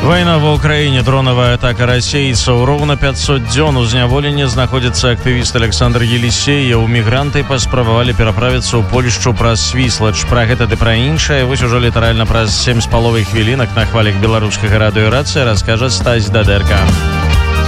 Вайна ва ўкраіне, дронавая атака расейцаў. Роўна 500 дзён у зняволенні знаходзіцца актывіст Александр Елисеев. Мігранты паспрабавалі пераправіцца ў Польшчу праз Свіслач. Пра гэта ды пра іншае вось ужо літаральна праз 7,5 хвілінак на хвалях беларускага радыёрацыі раскажа Стась Дадэрка.